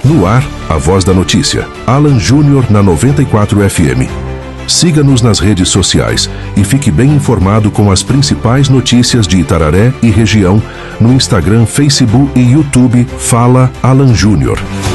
No ar, a voz da notícia. Alan Júnior na 94 FM. Siga-nos nas redes sociais e fique bem informado com as principais notícias de Itararé e região no Instagram, Facebook e YouTube Fala Alan Júnior.